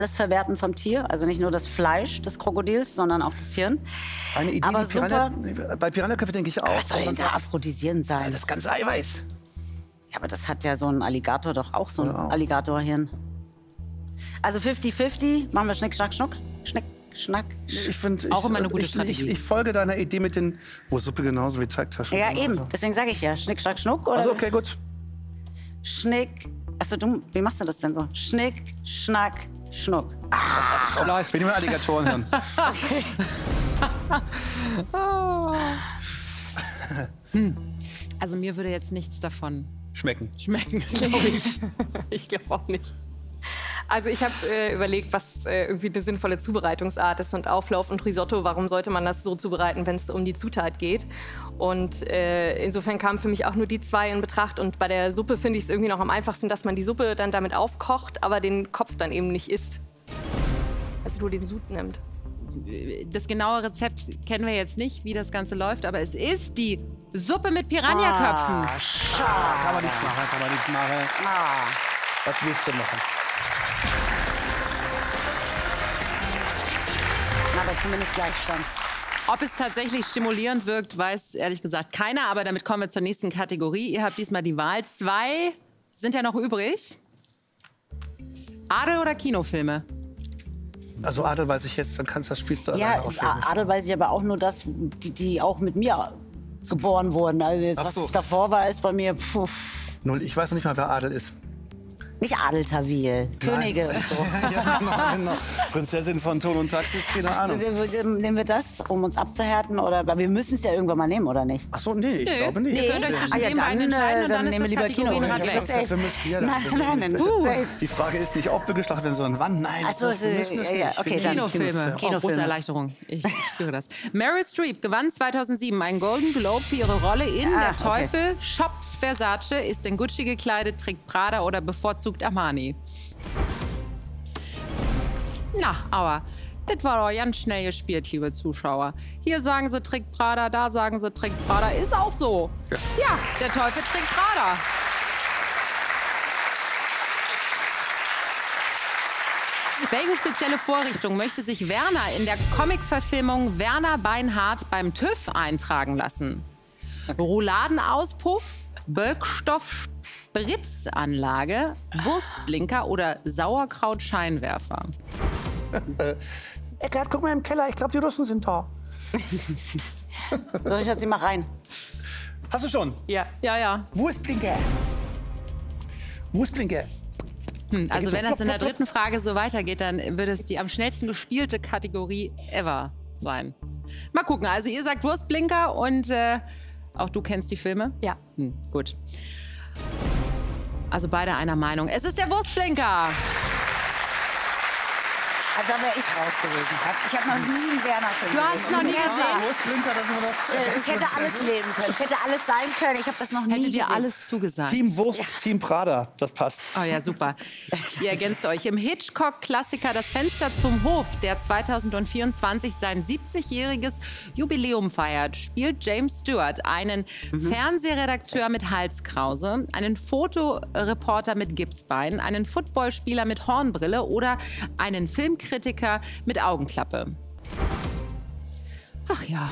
alles verwerten vom Tier. Also nicht nur das Fleisch des Krokodils, sondern auch das Hirn. Eine Idee, Aber die bei Piranha-Köpfe denke ich auch. Was soll denn da aphrodisierend sein? Das ganze Eiweiß. Ja, aber das hat ja so ein Alligator doch auch, so ein Alligatorhirn. Also 50-50, machen wir Schnick, Schnack, Schnuck. Schnick, Schnack. Ich finde auch immer eine gute Strategie. Ich folge deiner Idee mit den Suppe genauso wie Teigtaschen. Ja, eben. Deswegen sage ich ja Schnick, Schnack, Schnuck. Oder also okay, gut. Schnick. Achso, wie machst du das denn so? Schnick, Schnack, Schnuck. Läuft. Ich bin immer Alligatorenhirn. Also mir würde jetzt nichts davon schmecken, glaube ich. Ich glaube auch nicht. Also ich habe überlegt, was irgendwie eine sinnvolle Zubereitungsart ist. Und Auflauf und Risotto, warum sollte man das so zubereiten, wenn es um die Zutat geht? Und insofern kamen für mich auch nur die zwei in Betracht. Und bei der Suppe finde ich es irgendwie noch am einfachsten, dass man die Suppe dann damit aufkocht, aber den Kopf dann eben nicht isst. Also nur den Sud nimmt. Das genaue Rezept kennen wir jetzt nicht, wie das Ganze läuft, aber es ist die Suppe mit Piranha-Köpfen. Kann man nichts machen, Was willst du machen? Aber zumindest Gleichstand. Ob es tatsächlich stimulierend wirkt, weiß ehrlich gesagt keiner. Aber damit kommen wir zur nächsten Kategorie. Ihr habt diesmal die Wahl. 2 sind ja noch übrig. Adel oder Kinofilme? Also Adel weiß ich jetzt, dann kannst du das Spielst du Ja, alleine auflegen. Adel weiß ich aber auch nur das, die auch mit mir geboren wurden. Also jetzt, was davor war, ist bei mir... Puh. Null. Ich weiß noch nicht mal, wer Adel ist. Nicht Adeltawil, Könige und so. Ja, genau. Prinzessin von Ton und Taxis, keine Ahnung. Nehmen wir das, um uns abzuhärten? Oder, weil wir müssen es ja irgendwann mal nehmen, oder nicht? Ach so, nee, ich glaube nicht. Ihr könnt euch zwischen den beiden entscheiden und dann ist nehmen wir das lieber Kino. Kategorienrad Ja, weg. Wir müssen, ja, Nein, das ist safe. Die Frage ist nicht, ob wir geschlachtet werden, sondern wann. Nein, Ach so, das müssen es ja, nicht. okay, Finde dann ich. Kinofilme. Oh, große Erleichterung. Ich spüre das. Meryl Streep gewann 2007 einen Golden Globe für ihre Rolle in Der Teufel shoppt Versace, ist in Gucci gekleidet, trägt Prada oder bevorzugt Armani. Na, aber das war doch ganz schnell gespielt, liebe Zuschauer. Hier sagen sie, trägt Prada, da sagen sie, trägt Prada. Ist auch so. Ja, der Teufel trägt Prada. Welche spezielle Vorrichtung möchte sich Werner in der Comic-Verfilmung Werner Beinhardt beim TÜV eintragen lassen? Rouladenauspuff, Bölkstoff-Spritzanlage, Wurstblinker oder Sauerkrautscheinwerfer? Eckart, guck mal im Keller. Ich glaube, die Russen sind da. Soll ich jetzt mal rein? Hast du schon? Ja. Ja. Wurstblinker. Wurstblinker. Also wenn das in der dritten Frage so weitergeht, dann wird es die am schnellsten gespielte Kategorie ever sein. Mal gucken. Also ihr sagt Wurstblinker und auch du kennst die Filme? Ja. Gut. Also beide einer Meinung. Es ist der Wurstblinker. Also da wäre ich raus gewesen. Ich habe noch nie einen Werner-Film Du hast noch nie gesehen. Wurstblinker, das ist Ich hätte alles leben können. Es hätte alles sein können. Ich habe das noch nie Hätte dir gesehen. alles zugesagt. Team Wurst, Team Prada. Das passt. Oh ja, super. Ihr ergänzt euch. Im Hitchcock-Klassiker Das Fenster zum Hof, der 2024 sein 70-jähriges Jubiläum feiert, spielt James Stewart einen Fernsehredakteur mit Halskrause, einen Fotoreporter mit Gipsbein, einen Footballspieler mit Hornbrille oder einen Filmkritiker mit Augenklappe. Ach ja,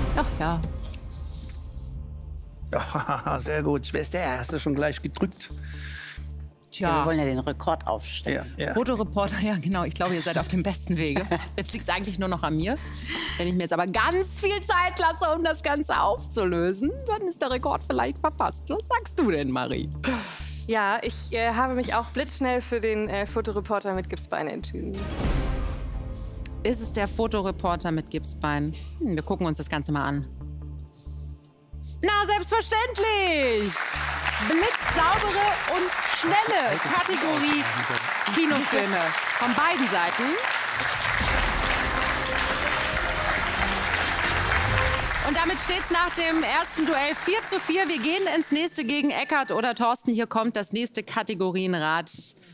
Sehr gut. Schwester, hast du schon gleich gedrückt. Ja, wir wollen ja den Rekord aufstellen. Ja. Fotoreporter, ja genau, ich glaube, ihr seid auf dem besten Wege. Jetzt liegt es eigentlich nur noch an mir. Wenn ich mir jetzt aber ganz viel Zeit lasse, um das Ganze aufzulösen, dann ist der Rekord vielleicht verpasst. Was sagst du denn, Marie? Ja, ich habe mich auch blitzschnell für den Fotoreporter mit Gipsbein entschieden. Ist es der Fotoreporter mit Gipsbein? Wir gucken uns das Ganze mal an. Na, selbstverständlich! Blitzsaubere und schnelle Kategorie Kinofilme von beiden Seiten. Und damit steht es nach dem ersten Duell 4:4. Wir gehen ins nächste gegen Eckart oder Thorsten. Hier kommt das nächste Kategorienrad.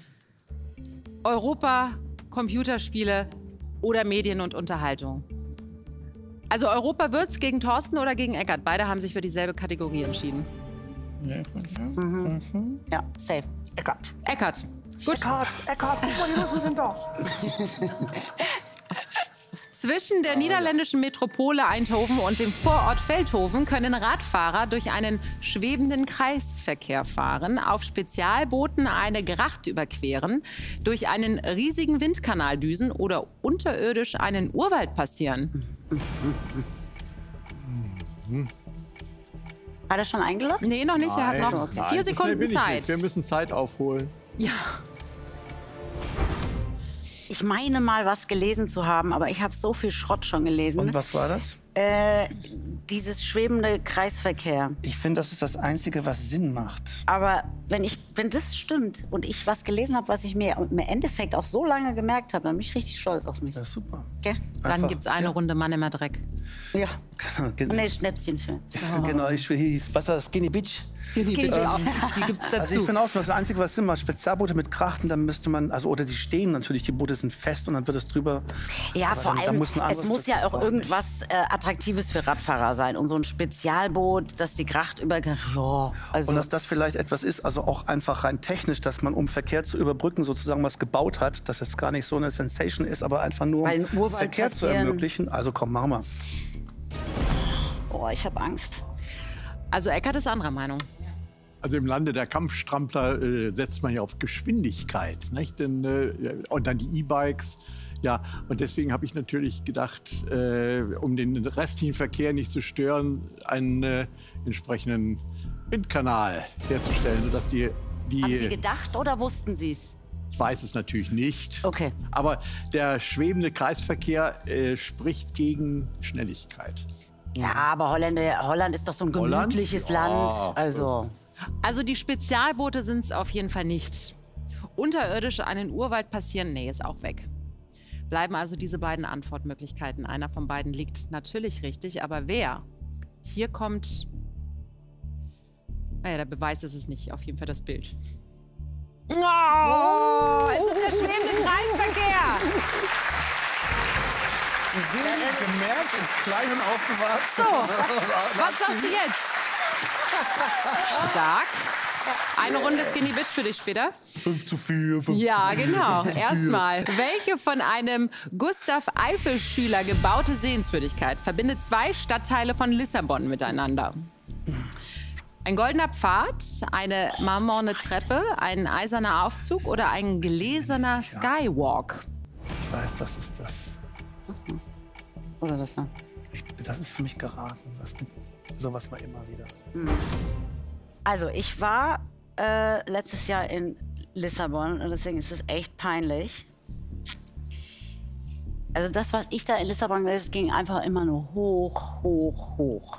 Europa, Computerspiele oder Medien und Unterhaltung. Also Europa wird's gegen Thorsten oder gegen Eckart. Beide haben sich für dieselbe Kategorie entschieden. Ja, safe. Eckart. Eckart. Eckhard, guck mal, die Russen sind da. Zwischen der niederländischen Metropole Eindhoven und dem Vorort Veldhoven können Radfahrer durch einen schwebenden Kreisverkehr fahren, auf Spezialbooten eine Gracht überqueren, durch einen riesigen Windkanal düsen oder unterirdisch einen Urwald passieren. Hat er schon eingeloggt? Nee, noch nicht. Er hat noch 4 Sekunden Zeit. Wir müssen Zeit aufholen. Ja. Ich meine mal, was gelesen zu haben, aber ich habe so viel Schrott schon gelesen. Und was war das? Dieses schwebende Kreisverkehr. Ich finde, das ist das Einzige, was Sinn macht. Aber wenn das stimmt und ich was gelesen habe, was ich mir im Endeffekt auch so lange gemerkt habe, dann bin ich richtig stolz auf mich. Das ist super. Okay? Dann gibt es eine Runde Mann immer Dreck. Ja. Genau. Nee, Schnäpschenfilm. Genau, ich hieß, was war das? Skinny Bitch. Die gibt's dazu. Also ich finde auch, das Einzige, was Sinn macht, Spezialboote mit Krachten, dann müsste man, also oder die stehen natürlich, die Boote sind fest und dann wird es drüber. Ja, vor allem, es muss ja auch irgendwas Attraktives für Radfahrer sein. Und so ein Spezialboot, das die Gracht über... Ja, also Und dass das vielleicht etwas ist, also auch einfach rein technisch, dass man, um Verkehr zu überbrücken, sozusagen was gebaut hat, dass es gar nicht so eine Sensation ist, aber einfach nur Weil ein Urwald Verkehr zu passieren. ermöglichen. Also komm, machen wir. Boah, ich habe Angst. Also Eckart ist anderer Meinung. Also im Lande der Kampfstrampler setzt man ja auf Geschwindigkeit, nicht? Denn, und dann die E-Bikes. Ja, und deswegen habe ich natürlich gedacht, um den restlichen Verkehr nicht zu stören, einen entsprechenden Windkanal herzustellen, sodass die Haben Sie gedacht oder wussten Sie es? Ich weiß es natürlich nicht. Okay. Aber der schwebende Kreisverkehr spricht gegen Schnelligkeit. Ja, aber Holland ist doch so ein Holland? gemütliches Ja, Land. Also die Spezialboote sind es auf jeden Fall nicht. Unterirdisch einen Urwald passieren, nee, ist auch weg. Bleiben also diese beiden Antwortmöglichkeiten. Einer von beiden liegt natürlich richtig, aber wer? Hier kommt... Naja, der Beweis ist es nicht, auf jeden Fall das Bild. Oh, es ist der schwebende Kreisverkehr. Sie sind gemerkt, in Kleinen aufbewahrt. So, was sagst du jetzt? Stark. Eine Runde Skinny Bitch für dich später. 5:4. Ja, genau. Erstmal. Welche von einem Gustav Eiffel-Schüler gebaute Sehenswürdigkeit verbindet 2 Stadtteile von Lissabon miteinander? Ein goldener Pfad, eine marmorne Treppe, ein eiserner Aufzug oder ein gläserner Skywalk? Ich weiß, das ist das. Oder das da? Das ist für mich geraten. Sowas war immer wieder. Also, ich war letztes Jahr in Lissabon und deswegen ist es echt peinlich. Also das, was ich da in Lissabon gesehen habe, ging einfach immer nur hoch, hoch, hoch.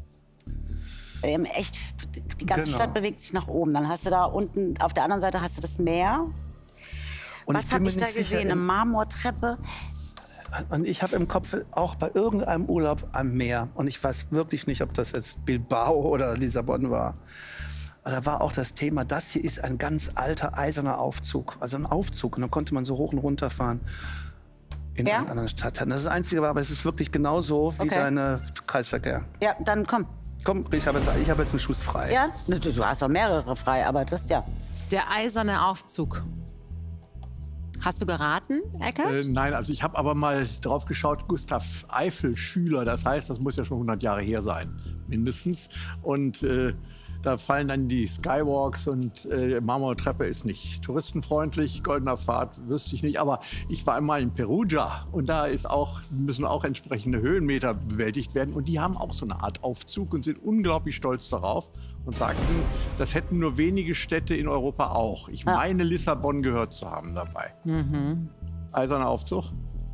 Echt, die ganze Stadt bewegt sich nach oben. Dann hast du da unten, auf der anderen Seite hast du das Meer. Und was habe ich da gesehen? Eine Marmortreppe? Und ich habe im Kopf auch bei irgendeinem Urlaub am Meer. Und ich weiß wirklich nicht, ob das jetzt Bilbao oder Lissabon war. Da war auch das Thema, das hier ist ein ganz alter eiserner Aufzug. Also ein Aufzug. Und dann konnte man so hoch und runter fahren in einer anderen Stadt. Das ist das Einzige, aber es ist wirklich genauso wie deine Kreisverkehr. Ja, dann komm. Komm, ich habe jetzt einen Schuss frei. Ja, du hast auch mehrere frei, aber das ja. Der eiserne Aufzug. Hast du geraten, Eckart? Nein, also ich habe aber mal drauf geschaut, Gustav Eiffel Schüler, das heißt, das muss ja schon 100 Jahre her sein, mindestens. Und da fallen dann die Skywalks und Marmortreppe ist nicht touristenfreundlich, goldener Pfad wüsste ich nicht. Aber ich war einmal in Perugia und da müssen auch entsprechende Höhenmeter bewältigt werden. Und die haben auch so eine Art Aufzug und sind unglaublich stolz darauf und sagten, das hätten nur wenige Städte in Europa auch. Ich meine, Lissabon gehört zu haben dabei. Eiserner Aufzug.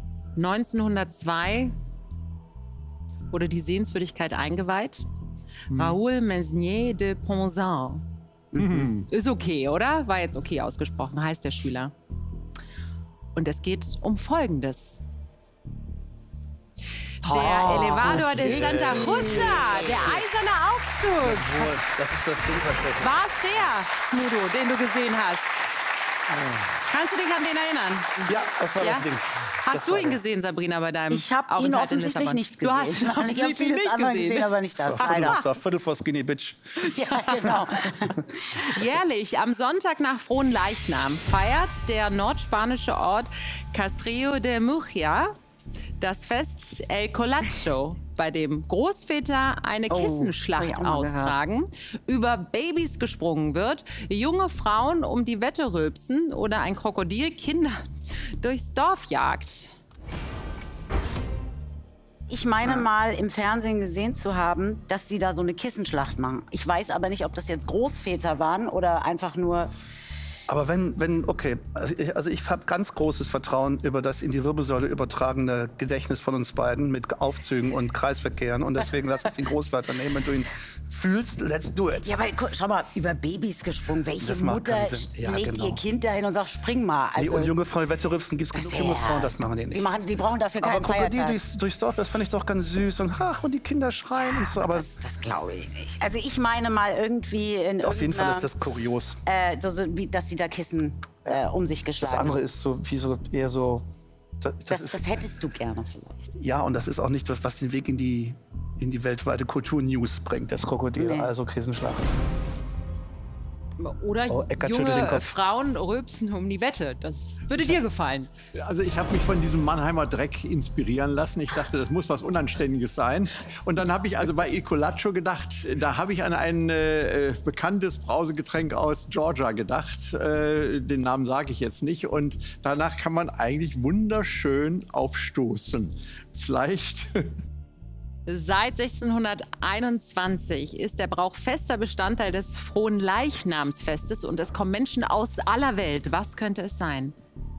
1902 wurde die Sehenswürdigkeit eingeweiht. Raoul Mesnier de Ponzin. Ist okay, oder? War jetzt okay ausgesprochen, heißt der Schüler. Und es geht um Folgendes. Der Elevador de Santa Justa, der eiserne Aufzug. Das ist das Ding tatsächlich. War es der, Smudo, den du gesehen hast? Kannst du dich an den erinnern? Ja, das war das Ding. Hast du ihn gesehen, Sabrina, bei deinem Ich habe ihn Aufenthalt in offensichtlich Lissabon? nicht Du gesehen. hast ihn Ich habe offensichtlich vieles nicht andere gesehen. gesehen, aber nicht das. Das Leider. war Viertel vor Skinny Bitch. Ja, genau. Jährlich am Sonntag nach Fronleichnam feiert der nordspanische Ort Castelló de Murcia das Fest El Colacho, bei dem Großväter eine hab Kissenschlacht ich auch mal gehört. austragen, über Babys gesprungen wird, junge Frauen um die Wette rülpsen oder ein Krokodil Kinder durchs Dorf jagt. Ich meine mal im Fernsehen gesehen zu haben, dass sie da so eine Kissenschlacht machen. Ich weiß aber nicht, ob das jetzt Großväter waren oder einfach nur... Aber okay, also ich habe ganz großes Vertrauen über das in die Wirbelsäule übertragene Gedächtnis von uns beiden mit Aufzügen und Kreisverkehren. Und deswegen lass es den Großvater nehmen. Wenn du ihn fühlst, let's do it. Ja, aber schau mal, über Babys gesprungen. Welche Das macht Mutter keinen Sinn. Ja, legt genau. ihr Kind dahin und sagt, spring mal? Nee, Also, und junge Frauen, Wetterübsen gibt es genug junge Frauen, das machen die nicht. Die brauchen dafür Aber keinen Krokodil Feiertag. durchs Dorf, das fand ich doch ganz süß. Und ach, und die Kinder schreien und so. Aber Das glaube ich nicht. Also ich meine mal irgendwie in auf jeden Fall ist irgendeiner- das kurios. so wie, dass sie da Kissen um sich Das geschlagen andere haben. ist so wie so eher so. Das Das hättest du gerne vielleicht. ja, und das ist auch nicht das, was den Weg in die weltweite Kulturnews bringt, das Krokodil, Nee. also Kissenschlacht. Oder Oh, Eckart schüttelt den junge Kopf. Frauen rülpsen um die Wette. Das würde dir gefallen. Also ich habe mich von diesem Mannheimer Dreck inspirieren lassen. Ich dachte, das muss was Unanständiges sein. Und dann habe ich also bei El Colacho gedacht, da habe ich an ein bekanntes Brausegetränk aus Georgia gedacht. Den Namen sage ich jetzt nicht. Und danach kann man eigentlich wunderschön aufstoßen. Vielleicht... Seit 1621 ist der Brauch fester Bestandteil des Fronleichnamsfestes und es kommen Menschen aus aller Welt. Was könnte es sein?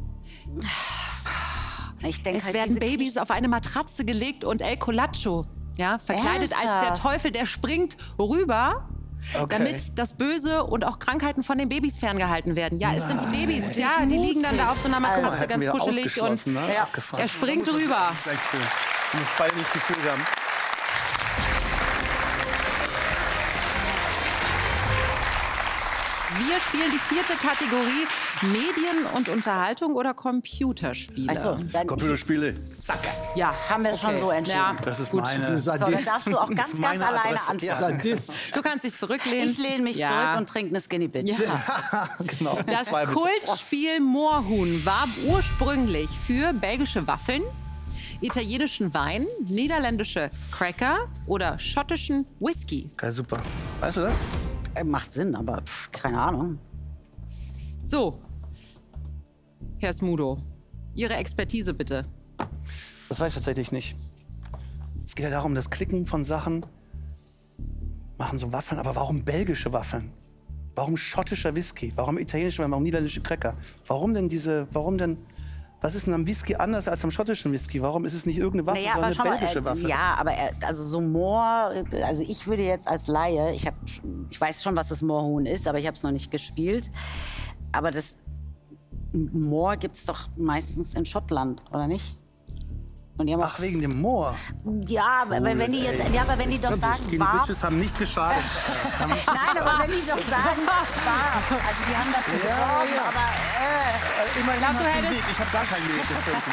Ich denke Es halt, werden diese Babys auf eine Matratze gelegt und El Colacho, ja, verkleidet als der Ernsthaft? Teufel, der springt rüber, Okay. damit das Böse und auch Krankheiten von den Babys ferngehalten werden. Ja, es sind die Babys, ja, die liegen dann da auf so einer Matratze, Hätten ganz wir kuschelig und ausgeschlossen, ne? Abgefahren. er springt rüber. Gleich so. Und das beide nicht gefühlt haben. Wir spielen die 4. Kategorie Medien und Unterhaltung oder Computerspiele. Also, dann Computerspiele. Ja, haben wir schon so entschieden. Ja, Das ist gut. meine. So, dann darfst du auch ganz, ganz meine alleine Adresse. Ja. antworten. Du kannst dich zurücklehnen. Ich lehne mich zurück und trinke eine Skinny Bitch. Ja. Genau. Das Zwei bitte. Kultspiel Moorhuhn war ursprünglich für belgische Waffeln, italienischen Wein, niederländische Cracker oder schottischen Whisky. Okay, super. Weißt du das? Macht Sinn, aber keine Ahnung. So, Herr Smudo, Ihre Expertise bitte. Das weiß ich tatsächlich nicht. Es geht ja darum, das Klicken von Sachen machen so Waffeln. Aber warum belgische Waffeln? Warum schottischer Whisky? Warum italienische Wein? Warum niederländische Cracker? Warum denn, was ist denn am Whisky anders als am schottischen Whisky? Warum ist es nicht irgendeine Waffe, sondern eine belgische Waffe? ja, aber also so Moor, also ich würde jetzt als Laie, ich weiß schon, was das Moorhuhn ist, aber ich habe es noch nicht gespielt. Aber das Moor gibt es doch meistens in Schottland, oder nicht? Und die haben auch, Ach, wegen dem Moor. ja, aber wenn die jetzt, ja, aber wenn die doch sagen, Skinny warm, Bitches haben nicht geschadet. nein, aber wenn die doch sagen, warm, also die haben das beworben, aber Immerhin glaub, du hast du einen hättest- Weg. Ich habe gar keinen Weg gefunden.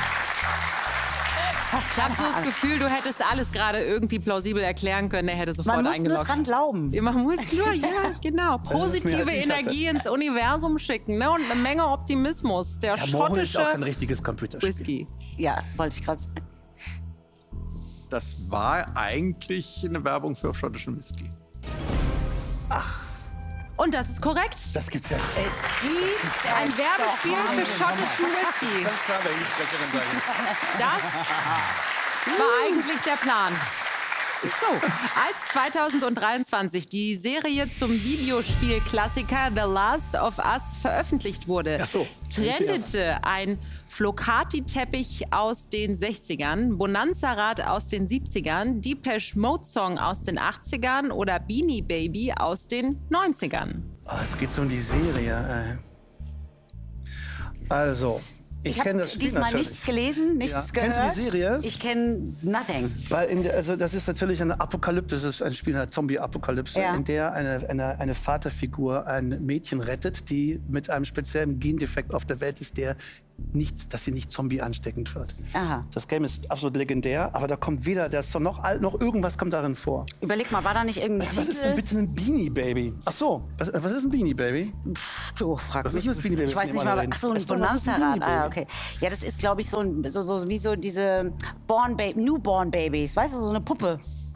Ich habe so das Gefühl, du hättest alles gerade irgendwie plausibel erklären können. Er hätte sofort man muss nur eingeloggt. dran glauben. Man muss nur, ja, genau, ist mehr, positive als ich Energie ins Universum schicken, ne? Und eine Menge Optimismus. Der Der Moorhuhn ist auch schottische kein richtiges Computerspiel. Whisky. Ja, wollte ich gerade sagen. Das war eigentlich eine Werbung für schottischen Whisky. Und das ist korrekt. Das gibt's ja nicht. Es gibt Ein Werbespiel für schottischen Whisky. Ganz klar, wer Sprecherin sein Das war eigentlich der Plan. So, als 2023 die Serie zum Videospielklassiker The Last of Us veröffentlicht wurde, Ach so. trendete ein Flocati-Teppich aus den 60ern, Bonanza-Rad aus den 70ern, Depeche Mode-Song aus den 80ern oder Beanie Baby aus den 90ern. Oh, jetzt geht's um die Serie. Also, Ich kenne das Spiel diesmal natürlich. nichts gelesen, nichts Ja. gehört. Kennst du die Serie? Ich kenne nothing. Weil also das ist natürlich ein apokalyptisches, ein Spiel einer Zombie-Apokalypse, Ja. in der eine Vaterfigur ein Mädchen rettet, die mit einem speziellen Gendefekt auf der Welt ist, dass sie nicht Zombie ansteckend wird. Aha. Das Game ist absolut legendär, aber da kommt weder noch irgendwas kommt darin vor. Überleg mal, war da nicht irgendein Was ist denn Titel? bitte ein Beanie Baby? Ach so, was ist ein Beanie Baby? Oh, frag Was mich. ist das Beanie Baby, Ich weiß von dem nicht alle mal. reden? Ach so, ein Ist doch, was ist ein Bonanza-Rad. Beanie Ah, Baby? okay. Ja, das ist, glaube ich, so wie so diese Newborn Babies. Weißt du, so eine Puppe.